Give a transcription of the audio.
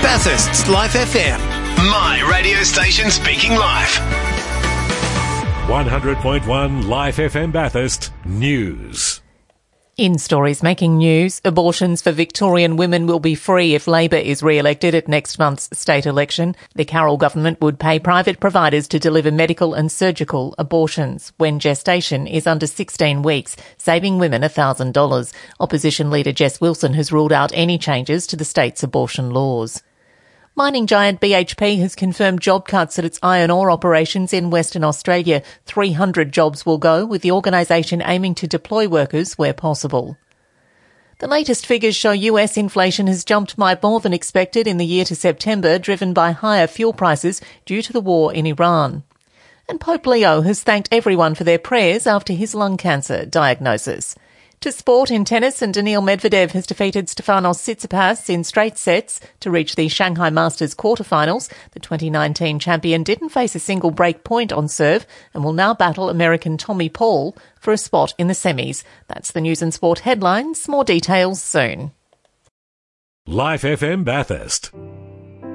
Bathurst's Life FM. My radio station speaking live. 100.1 Life FM Bathurst News. In stories making news, abortions for Victorian women will be free if Labor is re-elected at next month's state election. The Carroll government would pay private providers to deliver medical and surgical abortions when gestation is under 16 weeks, saving women $1,000. Opposition leader Jess Wilson has ruled out any changes to the state's abortion laws. Mining giant BHP has confirmed job cuts at its iron ore operations in Western Australia. 300 jobs will go, with the organisation aiming to deploy workers where possible. The latest figures show US inflation has jumped by more than expected in the year to September, driven by higher fuel prices due to the war in Iran. And Pope Leo has thanked everyone for their prayers after his lung cancer diagnosis. To sport, in tennis, and Daniil Medvedev has defeated Stefanos Tsitsipas in straight sets to reach the Shanghai Masters quarterfinals. The 2019 champion didn't face a single break point on serve and will now battle American Tommy Paul for a spot in the semis. That's the news and sport headlines. More details soon. Life FM Bathurst.